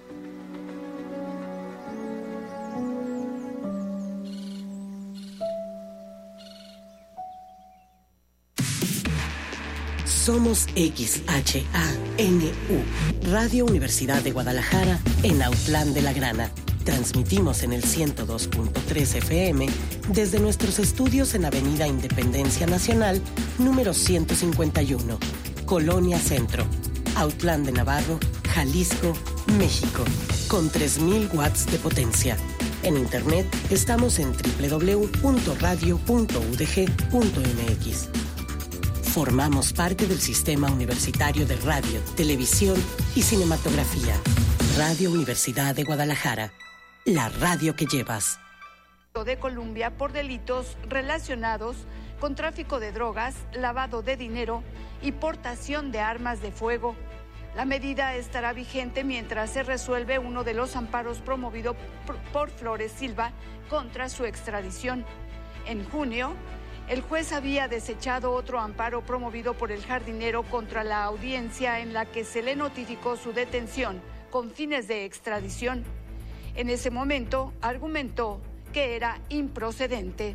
Somos X H A N U, Radio Universidad de Guadalajara en Autlán de la Grana. Transmitimos en el ciento dos punto tres F M desde nuestros estudios en Avenida Independencia Nacional, número ciento cincuenta y uno, Colonia Centro, Autlán de Navarro, Jalisco, México, con tres mil watts de potencia. En internet estamos en doble u doble u doble u punto radio punto u d g punto m x. Formamos parte del Sistema Universitario de Radio, Televisión y Cinematografía. Radio Universidad de Guadalajara, la radio que llevas. De Colombia por delitos relacionados con tráfico de drogas, lavado de dinero y portación de armas de fuego. La medida estará vigente mientras se resuelve uno de los amparos promovido por Flores Silva contra su extradición. En junio, el juez había desechado otro amparo promovido por el jardinero contra la audiencia en la que se le notificó su detención con fines de extradición. En ese momento argumentó que era improcedente.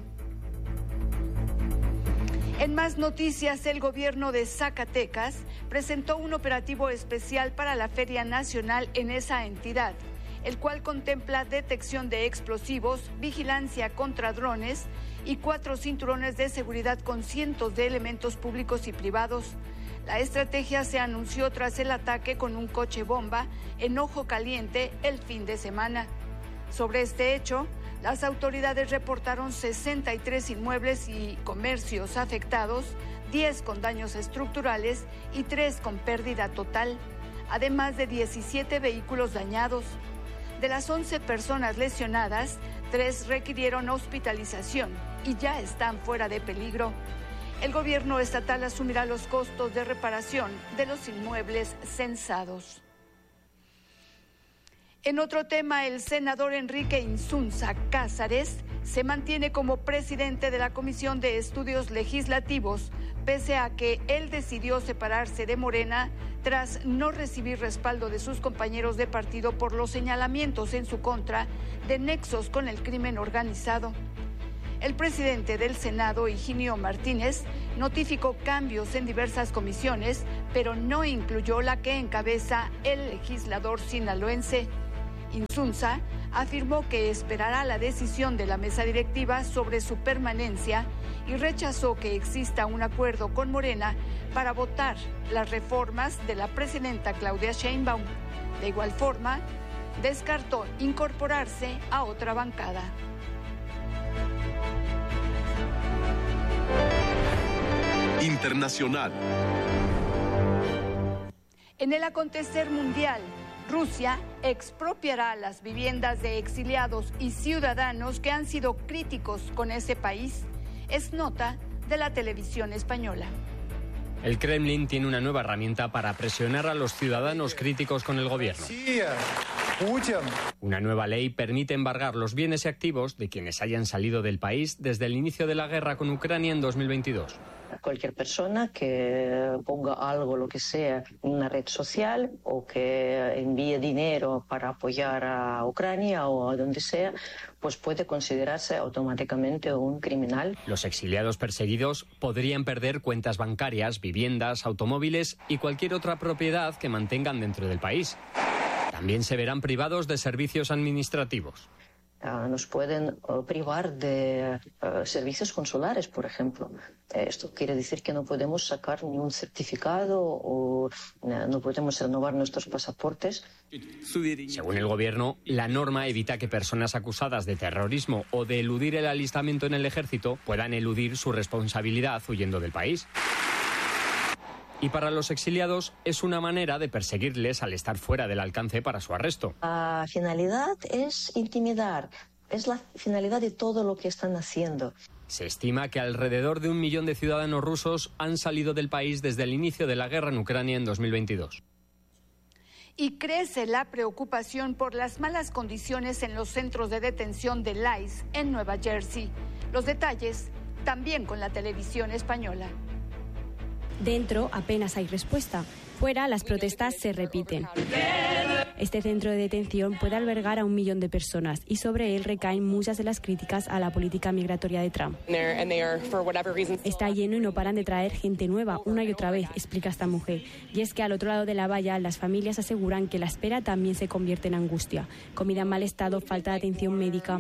En más noticias, el gobierno de Zacatecas presentó un operativo especial para la Feria Nacional en esa entidad, el cual contempla detección de explosivos, vigilancia contra drones y cuatro cinturones de seguridad con cientos de elementos públicos y privados. La estrategia se anunció tras el ataque con un coche bomba en Ojo Caliente el fin de semana. Sobre este hecho, las autoridades reportaron sesenta y tres inmuebles y comercios afectados, diez con daños estructurales y tres con pérdida total, además de diecisiete vehículos dañados. De las once personas lesionadas, tres requirieron hospitalización y ya están fuera de peligro. El gobierno estatal asumirá los costos de reparación de los inmuebles censados. En otro tema, el senador Enrique Insunza Cázares se mantiene como presidente de la Comisión de Estudios Legislativos, pese a que él decidió separarse de Morena tras no recibir respaldo de sus compañeros de partido por los señalamientos en su contra de nexos con el crimen organizado. El presidente del Senado, Higinio Martínez, notificó cambios en diversas comisiones, pero no incluyó la que encabeza el legislador sinaloense. Insunza afirmó que esperará la decisión de la mesa directiva sobre su permanencia y rechazó que exista un acuerdo con Morena para votar las reformas de la presidenta Claudia Sheinbaum. De igual forma, descartó incorporarse a otra bancada. Internacional. En el acontecer mundial, Rusia expropiará las viviendas de exiliados y ciudadanos que han sido críticos con ese país. Es nota de la televisión española. El Kremlin tiene una nueva herramienta para presionar a los ciudadanos críticos con el gobierno. Una nueva ley permite embargar los bienes y activos de quienes hayan salido del país desde el inicio de la guerra con Ucrania en dos mil veintidós. Cualquier persona que ponga algo, lo que sea, en una red social o que envíe dinero para apoyar a Ucrania o a donde sea, pues puede considerarse automáticamente un criminal. Los exiliados perseguidos podrían perder cuentas bancarias, viviendas, automóviles y cualquier otra propiedad que mantengan dentro del país. También se verán privados de servicios administrativos. Uh, nos pueden uh, privar de uh, servicios consulares, por ejemplo. Esto quiere decir que no podemos sacar ni un certificado o uh, no podemos renovar nuestros pasaportes. Según el gobierno, la norma evita que personas acusadas de terrorismo o de eludir el alistamiento en el ejército puedan eludir su responsabilidad huyendo del país. Y para los exiliados es una manera de perseguirles al estar fuera del alcance para su arresto. La finalidad es intimidar, es la finalidad de todo lo que están haciendo. Se estima que alrededor de un millón de ciudadanos rusos han salido del país desde el inicio de la guerra en Ucrania en dos mil veintidós. Y crece la preocupación por las malas condiciones en los centros de detención de I C E en Nueva Jersey. Los detalles también con la televisión española. Dentro apenas hay respuesta. Fuera, las protestas se repiten. Este centro de detención puede albergar a un millón de personas y sobre él recaen muchas de las críticas a la política migratoria de Trump. Está lleno y no paran de traer gente nueva una y otra vez, explica esta mujer. Y es que al otro lado de la valla, las familias aseguran que la espera también se convierte en angustia. Comida en mal estado, falta de atención médica.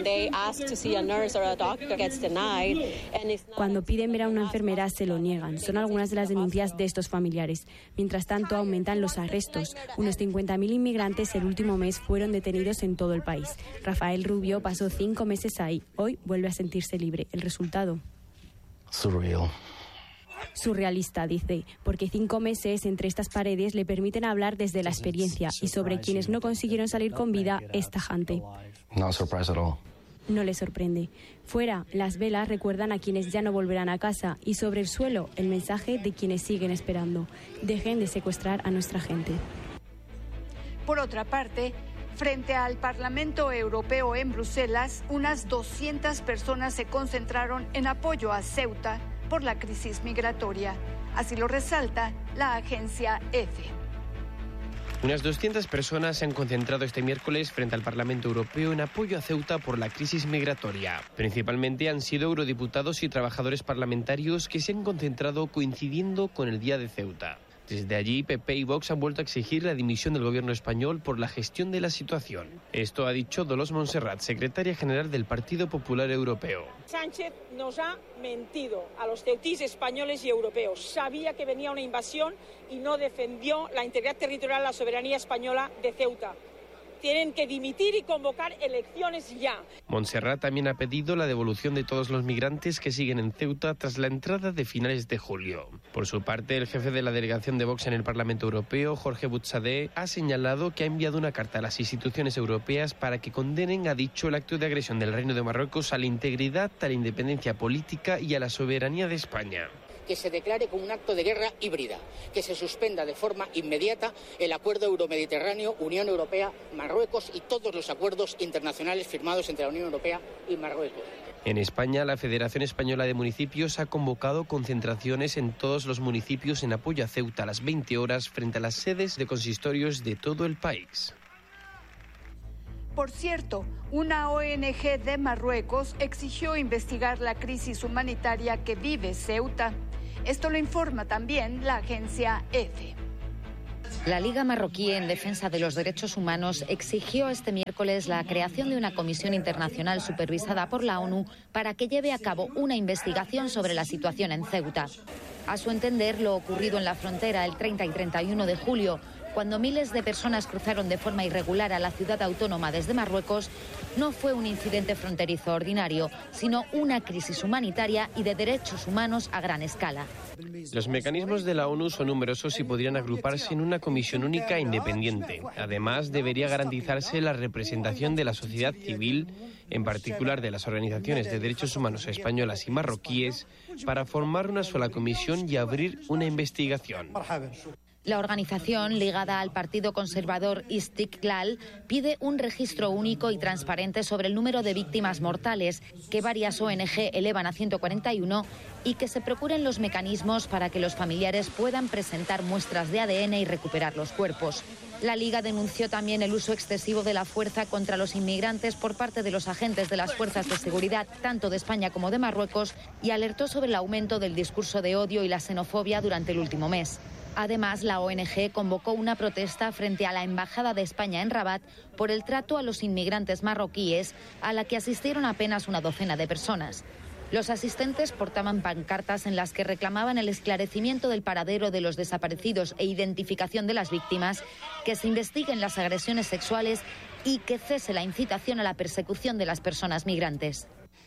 Cuando piden ver a una enfermera, se lo niegan. Son algunas de las denuncias de estos familiares. Mientras tanto, aumentan los arrestos. Unos cincuenta mil inmigrantes el último mes fueron detenidos en todo el país. Rafael Rubio pasó cinco meses ahí. Hoy vuelve a sentirse libre. ¿El resultado? Surreal. Surrealista, dice, porque cinco meses entre estas paredes le permiten hablar desde la experiencia y sobre quienes no consiguieron salir con vida es tajante. No surprise at all. No le sorprende. Fuera, las velas recuerdan a quienes ya no volverán a casa y sobre el suelo el mensaje de quienes siguen esperando. Dejen de secuestrar a nuestra gente. Por otra parte, frente al Parlamento Europeo en Bruselas, unas doscientas personas se concentraron en apoyo a Ceuta por la crisis migratoria. Así lo resalta la agencia EFE. Unas doscientas personas se han concentrado este miércoles frente al Parlamento Europeo en apoyo a Ceuta por la crisis migratoria. Principalmente han sido eurodiputados y trabajadores parlamentarios que se han concentrado coincidiendo con el Día de Ceuta. Desde allí, P P y Vox han vuelto a exigir la dimisión del gobierno español por la gestión de la situación. Esto ha dicho Dolors Montserrat, secretaria general del Partido Popular Europeo. Sánchez nos ha mentido a los ceutíes españoles y europeos. Sabía que venía una invasión y no defendió la integridad territorial, la soberanía española de Ceuta. Tienen que dimitir y convocar elecciones ya. Montserrat también ha pedido la devolución de todos los migrantes que siguen en Ceuta tras la entrada de finales de julio. Por su parte, el jefe de la delegación de Vox en el Parlamento Europeo, Jorge Buxadé, ha señalado que ha enviado una carta a las instituciones europeas para que condenen, ha dicho, el acto de agresión del Reino de Marruecos a la integridad, a la independencia política y a la soberanía de España. que se declare como un acto de guerra híbrida, que se suspenda de forma inmediata el acuerdo euromediterráneo Unión Europea-Marruecos y todos los acuerdos internacionales firmados entre la Unión Europea y Marruecos. En España, la Federación Española de Municipios ha convocado concentraciones en todos los municipios en apoyo a Ceuta a las veinte horas frente a las sedes de consistorios de todo el país. Por cierto, una O N G de Marruecos exigió investigar la crisis humanitaria que vive Ceuta. Esto lo informa también la agencia EFE. La Liga Marroquí en Defensa de los Derechos Humanos exigió este miércoles la creación de una comisión internacional supervisada por la ONU para que lleve a cabo una investigación sobre la situación en Ceuta. A su entender, lo ocurrido en la frontera el treinta y treinta y uno de julio, cuando miles de personas cruzaron de forma irregular a la ciudad autónoma desde Marruecos, no fue un incidente fronterizo ordinario, sino una crisis humanitaria y de derechos humanos a gran escala. Los mecanismos de la ONU son numerosos y podrían agruparse en una comisión única e independiente. Además, debería garantizarse la representación de la sociedad civil, en particular de las organizaciones de derechos humanos españolas y marroquíes, para formar una sola comisión y abrir una investigación. La organización, ligada al partido conservador Istiqlal, pide un registro único y transparente sobre el número de víctimas mortales, que varias O N G elevan a ciento cuarenta y uno, y que se procuren los mecanismos para que los familiares puedan presentar muestras de A D N y recuperar los cuerpos. La Liga denunció también el uso excesivo de la fuerza contra los inmigrantes por parte de los agentes de las fuerzas de seguridad, tanto de España como de Marruecos, y alertó sobre el aumento del discurso de odio y la xenofobia durante el último mes. Además, la O N G convocó una protesta frente a la Embajada de España en Rabat por el trato a los inmigrantes marroquíes, a la que asistieron apenas una docena de personas. Los asistentes portaban pancartas en las que reclamaban el esclarecimiento del paradero de los desaparecidos e identificación de las víctimas, que se investiguen las agresiones sexuales y que cese la incitación a la persecución de las personas migrantes.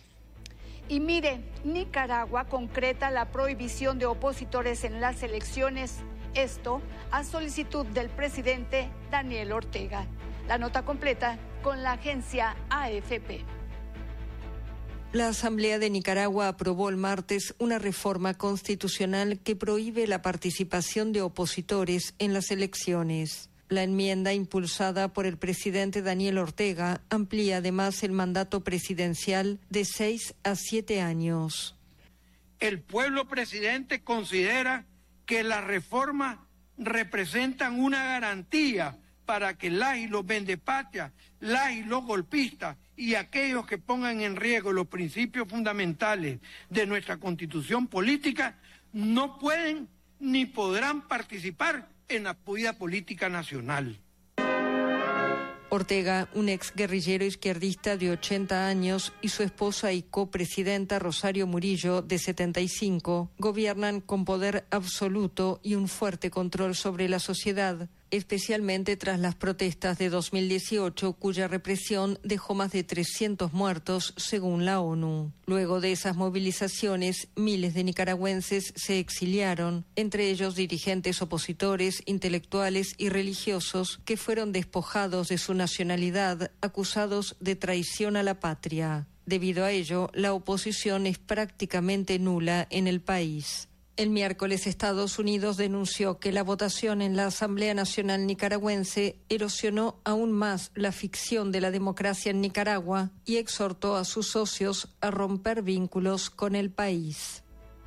Y mire, Nicaragua concreta la prohibición de opositores en las elecciones. Esto a solicitud del presidente Daniel Ortega. La nota completa con la agencia A F P. La Asamblea de Nicaragua aprobó el martes una reforma constitucional que prohíbe la participación de opositores en las elecciones. La enmienda, impulsada por el presidente Daniel Ortega, amplía además el mandato presidencial de seis a siete años. El pueblo presidente considera que las reformas representan una garantía para que las y los vendepatrias, las y los golpistas y aquellos que pongan en riesgo los principios fundamentales de nuestra Constitución política no pueden ni podrán participar en la vida política nacional. Ortega, un ex guerrillero izquierdista de ochenta años, y su esposa y copresidenta Rosario Murillo, de setenta y cinco, gobiernan con poder absoluto y un fuerte control sobre la sociedad, especialmente tras las protestas de dos mil dieciocho, cuya represión dejó más de trescientos muertos, según la ONU. Luego de esas movilizaciones, miles de nicaragüenses se exiliaron, entre ellos dirigentes opositores, intelectuales y religiosos, que fueron despojados de su nacionalidad, acusados de traición a la patria. Debido a ello, la oposición es prácticamente nula en el país. El miércoles, Estados Unidos denunció que la votación en la Asamblea Nacional Nicaragüense erosionó aún más la ficción de la democracia en Nicaragua y exhortó a sus socios a romper vínculos con el país.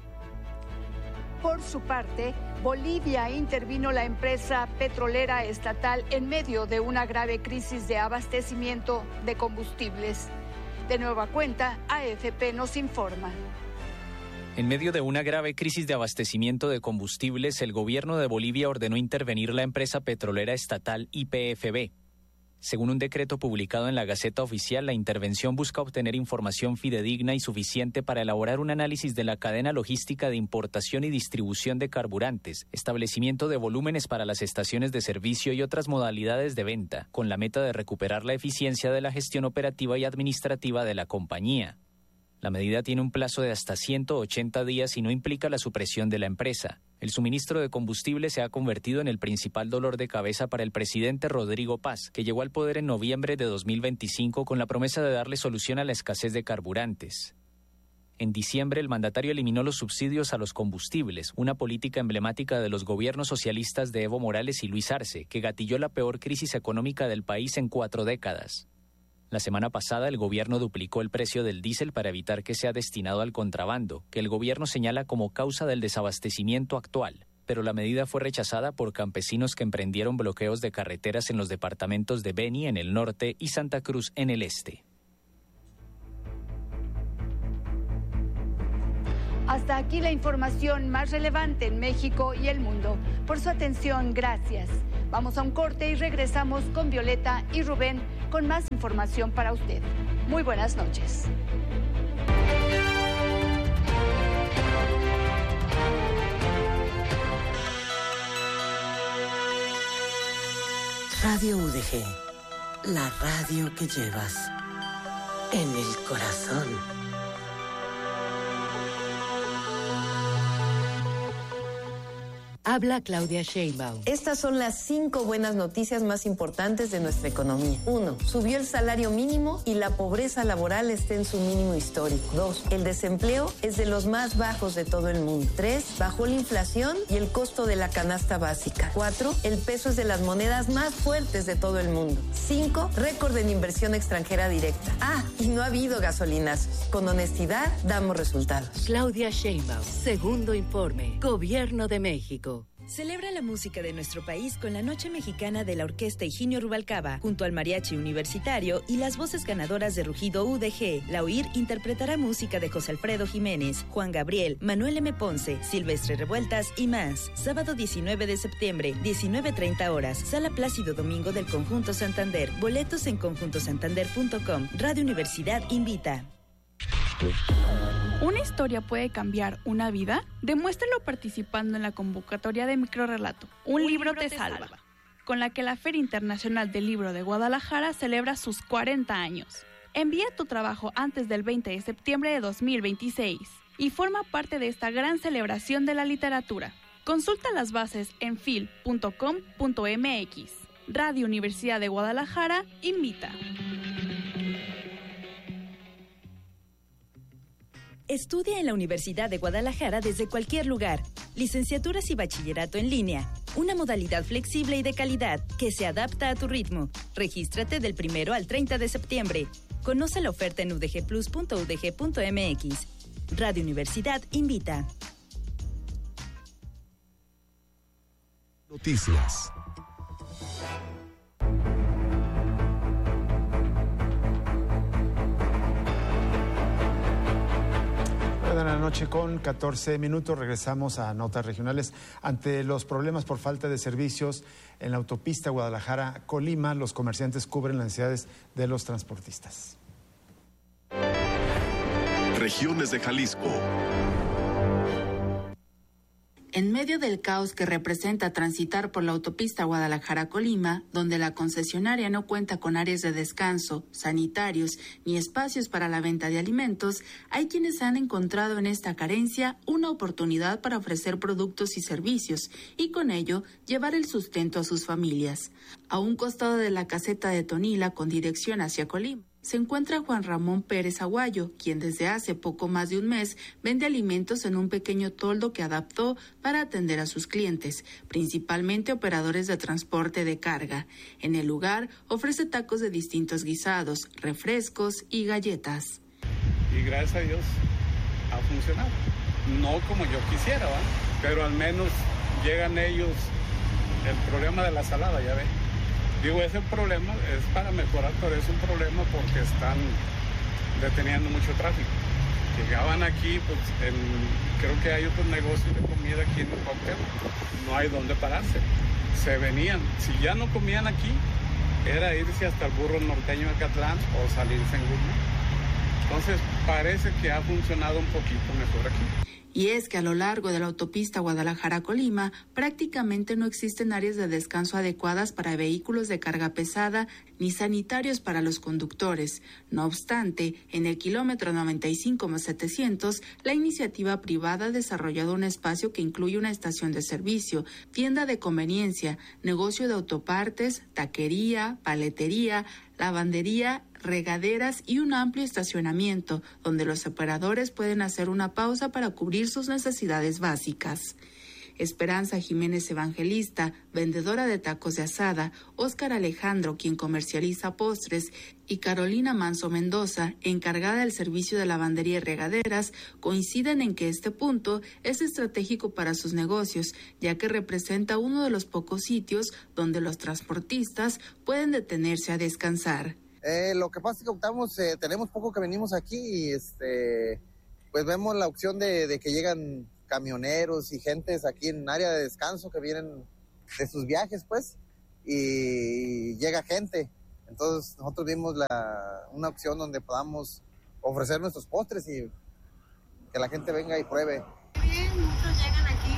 Por su parte, Bolivia intervino la empresa petrolera estatal en medio de una grave crisis de abastecimiento de combustibles. De nueva cuenta, A F P nos informa. En medio de una grave crisis de abastecimiento de combustibles, el gobierno de Bolivia ordenó intervenir la empresa petrolera estatal Y P F B. Según un decreto publicado en la Gaceta Oficial, la intervención busca obtener información fidedigna y suficiente para elaborar un análisis de la cadena logística de importación y distribución de carburantes, establecimiento de volúmenes para las estaciones de servicio y otras modalidades de venta, con la meta de recuperar la eficiencia de la gestión operativa y administrativa de la compañía. La medida tiene un plazo de hasta ciento ochenta días y no implica la supresión de la empresa. El suministro de combustible se ha convertido en el principal dolor de cabeza para el presidente Rodrigo Paz, que llegó al poder en noviembre de dos mil veinticinco con la promesa de darle solución a la escasez de carburantes. En diciembre, el mandatario eliminó los subsidios a los combustibles, una política emblemática de los gobiernos socialistas de Evo Morales y Luis Arce, que gatilló la peor crisis económica del país en cuatro décadas. La semana pasada, el gobierno duplicó el precio del diésel para evitar que sea destinado al contrabando, que el gobierno señala como causa del desabastecimiento actual. Pero la medida fue rechazada por campesinos que emprendieron bloqueos de carreteras en los departamentos de Beni, en el norte, y Santa Cruz, en el este. Hasta aquí la información más relevante en México y el mundo. Por su atención, gracias. Vamos a un corte y regresamos con Violeta y Rubén con más información para usted. Muy buenas noches. Radio U D G, la radio que llevas en el corazón. Habla Claudia Sheinbaum. Estas son las cinco buenas noticias más importantes de nuestra economía. Uno, subió el salario mínimo y la pobreza laboral está en su mínimo histórico. Dos, el desempleo es de los más bajos de todo el mundo. Tres, bajó la inflación y el costo de la canasta básica. Cuatro, el peso es de las monedas más fuertes de todo el mundo. Cinco, récord en inversión extranjera directa. Ah, y no ha habido gasolinazos. Con honestidad, damos resultados. Claudia Sheinbaum, segundo informe, Gobierno de México. Celebra la música de nuestro país con la Noche Mexicana de la Orquesta Higinio Rubalcaba, junto al Mariachi Universitario y las voces ganadoras de Rugido U D G. La O I R interpretará música de José Alfredo Jiménez, Juan Gabriel, Manuel M. Ponce, Silvestre Revueltas y más. Sábado diecinueve de septiembre, diecinueve treinta horas, Sala Plácido Domingo del Conjunto Santander. Boletos en conjunto santander punto com. Radio Universidad invita. ¿Una historia puede cambiar una vida? Demuéstralo participando en la convocatoria de Microrrelato, Un, Un libro, libro te, te salva, salva, con la que la Feria Internacional del Libro de Guadalajara celebra sus cuarenta años. Envía tu trabajo antes del veinte de septiembre de dos mil veintiséis y forma parte de esta gran celebración de la literatura. Consulta las bases en fil punto com punto m x. Radio Universidad de Guadalajara invita. Estudia en la Universidad de Guadalajara desde cualquier lugar. Licenciaturas y bachillerato en línea. Una modalidad flexible y de calidad que se adapta a tu ritmo. Regístrate del primero al treinta de septiembre. Conoce la oferta en u d g plus punto u d g punto m x. Radio Universidad invita. Noticias. De la noche con catorce minutos, regresamos a Notas Regionales. Ante los problemas por falta de servicios en la autopista Guadalajara-Colima, los comerciantes cubren las necesidades de los transportistas. Regiones de Jalisco. En medio del caos que representa transitar por la autopista Guadalajara-Colima, donde la concesionaria no cuenta con áreas de descanso, sanitarios ni espacios para la venta de alimentos, hay quienes han encontrado en esta carencia una oportunidad para ofrecer productos y servicios y con ello llevar el sustento a sus familias. A un costado de la caseta de Tonila con dirección hacia Colima se encuentra Juan Ramón Pérez Aguayo, quien desde hace poco más de un mes vende alimentos en un pequeño toldo que adaptó para atender a sus clientes, principalmente operadores de transporte de carga. En el lugar ofrece tacos de distintos guisados, refrescos y galletas. Y gracias a Dios ha funcionado. No como yo quisiera, ¿va? Pero al menos llegan ellos. El problema de la salada, ya ven. Digo, ese problema es para mejorar, pero es un problema porque están deteniendo mucho tráfico. Llegaban aquí, pues en, creo que hay otros negocios de comida aquí en el Cuauhtémoc. No hay dónde pararse. Se venían. Si ya no comían aquí, era irse hasta el Burro Norteño de Acatlán o salirse en Gourmet. Entonces, parece que ha funcionado un poquito mejor aquí. Y es que a lo largo de la autopista Guadalajara-Colima prácticamente no existen áreas de descanso adecuadas para vehículos de carga pesada ni sanitarios para los conductores. No obstante, en el kilómetro noventa y cinco más setecientos, la iniciativa privada ha desarrollado un espacio que incluye una estación de servicio, tienda de conveniencia, negocio de autopartes, taquería, paletería, lavandería, regaderas y un amplio estacionamiento donde los operadores pueden hacer una pausa para cubrir sus necesidades básicas. Esperanza Jiménez Evangelista, vendedora de tacos de asada, Óscar Alejandro, quien comercializa postres, y Carolina Manso Mendoza, encargada del servicio de lavandería y regaderas, coinciden en que este punto es estratégico para sus negocios, ya que representa uno de los pocos sitios donde los transportistas pueden detenerse a descansar. Eh, lo que pasa es que optamos, eh, tenemos poco que venimos aquí y este, pues vemos la opción de, de que llegan camioneros y gentes aquí en área de descanso que vienen de sus viajes, pues, y llega gente. Entonces nosotros vimos la, una opción donde podamos ofrecer nuestros postres y que la gente venga y pruebe. Bien, muchos llegan aquí.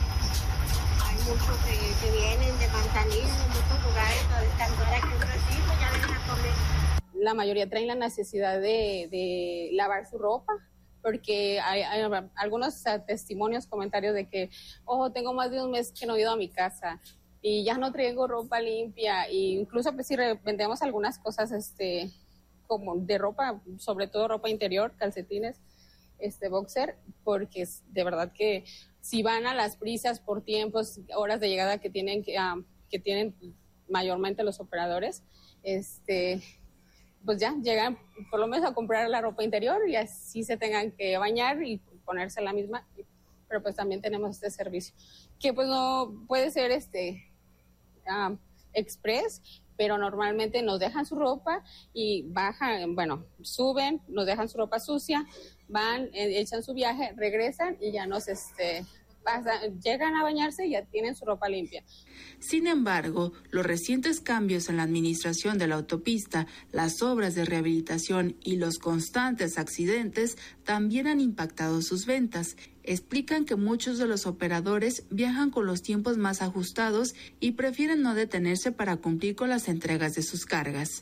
Hay muchos que, que vienen de Manzanillo, de muchos lugares a descansar aquí un ratito, ya vienen a comer. La mayoría traen la necesidad de, de lavar su ropa, porque hay, hay algunos testimonios, comentarios de que, oh, tengo más de un mes que no he ido a mi casa y ya no traigo ropa limpia, e incluso pues si vendemos algunas cosas este como de ropa, sobre todo ropa interior, calcetines, este boxer, porque es de verdad que si van a las prisas por tiempos, horas de llegada que tienen que, um, que tienen mayormente los operadores, este pues ya llegan por lo menos a comprar la ropa interior y así se tengan que bañar y ponerse la misma, pero pues también tenemos este servicio que pues no puede ser este um, express, pero normalmente nos dejan su ropa y bajan, bueno, suben, nos dejan su ropa sucia, van, eh, echan su viaje, regresan y ya nos este pasan, llegan a bañarse y ya tienen su ropa limpia. Sin embargo, los recientes cambios en la administración de la autopista, las obras de rehabilitación y los constantes accidentes también han impactado sus ventas. Explican que muchos de los operadores viajan con los tiempos más ajustados y prefieren no detenerse para cumplir con las entregas de sus cargas.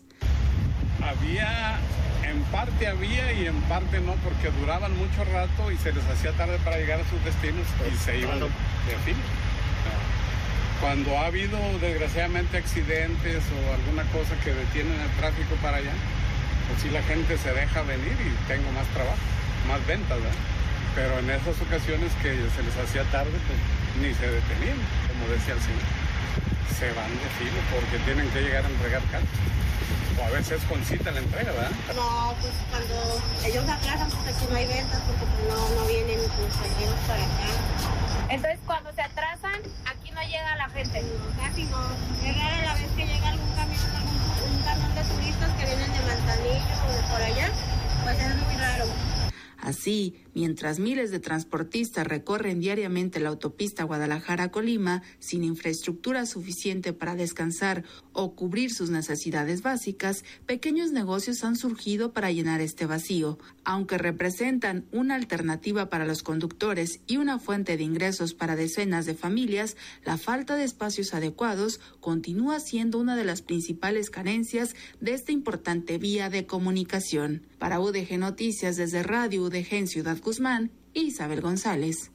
Había, en parte había y en parte no, porque duraban mucho rato y se les hacía tarde para llegar a sus destinos y se iban de fin. Cuando ha habido desgraciadamente accidentes o alguna cosa que detienen el tráfico para allá, pues sí la gente se deja venir y tengo más trabajo, más ventas, ¿verdad? Pero en esas ocasiones que se les hacía tarde, pues ni se detenían, como decía el señor. Se van de filo porque tienen que llegar a entregar cartas. O a veces con cita la entrega, ¿verdad? No, pues cuando ellos atrasan, pues aquí no hay ventas porque pues no, no vienen los pasajeros para acá. Entonces, cuando se atrasan, aquí no llega la gente. No, casi no. Es rara la vez que llega algún camión, algún, un camión de turistas que vienen de Manzanillo o de por allá, pues es muy raro. Así, mientras miles de transportistas recorren diariamente la autopista Guadalajara-Colima sin infraestructura suficiente para descansar o cubrir sus necesidades básicas, pequeños negocios han surgido para llenar este vacío. Aunque representan una alternativa para los conductores y una fuente de ingresos para decenas de familias, la falta de espacios adecuados continúa siendo una de las principales carencias de esta importante vía de comunicación. Para U D G Noticias desde Radio U D G en Ciudad Guzmán, Isabel González.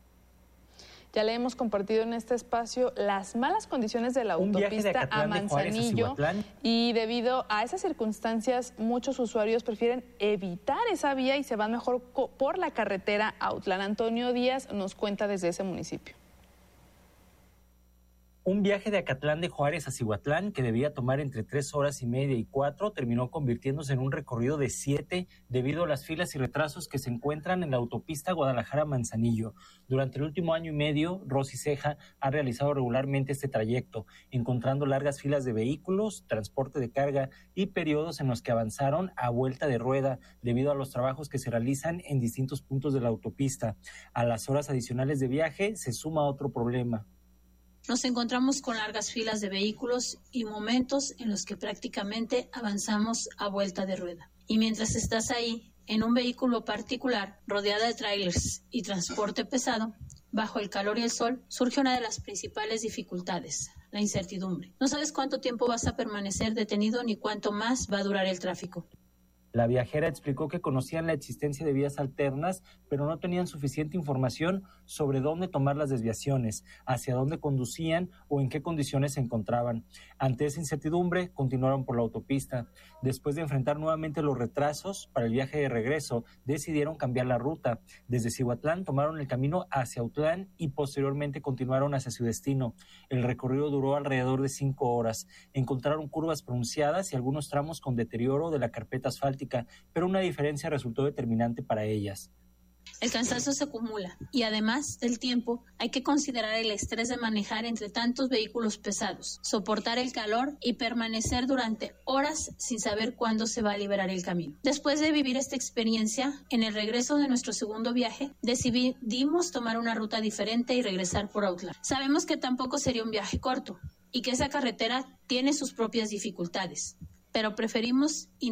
Ya le hemos compartido en este espacio las malas condiciones de la autopista a Manzanillo y debido a esas circunstancias muchos usuarios prefieren evitar esa vía y se van mejor por la carretera Autlán. Antonio Díaz nos cuenta desde ese municipio. Un viaje de Acatlán de Juárez a Cihuatlán, que debía tomar entre tres horas y media y cuatro, terminó convirtiéndose en un recorrido de siete debido a las filas y retrasos que se encuentran en la autopista Guadalajara-Manzanillo. Durante el último año y medio, Rosy Ceja ha realizado regularmente este trayecto, encontrando largas filas de vehículos, transporte de carga y periodos en los que avanzaron a vuelta de rueda debido a los trabajos que se realizan en distintos puntos de la autopista. A las horas adicionales de viaje se suma otro problema. Nos encontramos con largas filas de vehículos y momentos en los que prácticamente avanzamos a vuelta de rueda. Y mientras estás ahí, en un vehículo particular, rodeada de trailers y transporte pesado, bajo el calor y el sol, surge una de las principales dificultades, la incertidumbre. No sabes cuánto tiempo vas a permanecer detenido ni cuánto más va a durar el tráfico. La viajera explicó que conocían la existencia de vías alternas, pero no tenían suficiente información sobre dónde tomar las desviaciones, hacia dónde conducían o en qué condiciones se encontraban. Ante esa incertidumbre, continuaron por la autopista. Después de enfrentar nuevamente los retrasos para el viaje de regreso, decidieron cambiar la ruta. Desde Cihuatlán tomaron el camino hacia Autlán y posteriormente continuaron hacia su destino. El recorrido duró alrededor de cinco horas. Encontraron curvas pronunciadas y algunos tramos con deterioro de la carpeta asfáltica, pero una diferencia resultó determinante para ellas. El cansancio se acumula y además del tiempo hay que considerar el estrés de manejar entre tantos vehículos pesados, soportar el calor y permanecer durante horas sin saber cuándo se va a liberar el camino. Después de vivir esta experiencia, en el regreso de nuestro segundo viaje, decidimos tomar una ruta diferente y regresar por Autlán. Sabemos que tampoco sería un viaje corto y que esa carretera tiene sus propias dificultades, pero preferimos